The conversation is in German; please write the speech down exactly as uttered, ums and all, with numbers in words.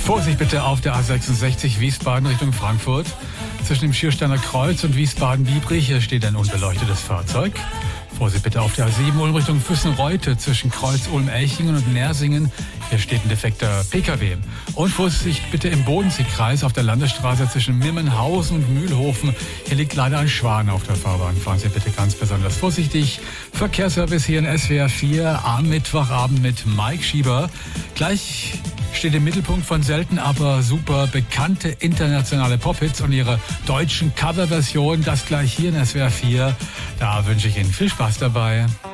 Vorsicht bitte auf der A sechsundsechzig Wiesbaden Richtung Frankfurt. Zwischen dem Schiersteiner Kreuz und Wiesbaden-Biebrich, hier steht ein unbeleuchtetes Fahrzeug. Vorsicht bitte auf der A sieben Ulm Richtung Füssen-Reute zwischen Kreuz Ulm-Elchingen und Nersingen. Hier steht ein defekter P K W. Und Vorsicht bitte im Bodenseekreis auf der Landesstraße zwischen Mimmenhausen und Mühlhofen. Hier liegt leider ein Schwan auf der Fahrbahn. Fahren Sie bitte ganz besonders vorsichtig. Verkehrsservice hier in S W R vier am Mittwochabend mit Mike Schieber. Gleich steht im Mittelpunkt von selten, aber super bekannte internationale Pop-Hits und ihre deutschen Coverversionen. Das gleich hier in S W R vier. Da wünsche ich Ihnen viel Spaß dabei.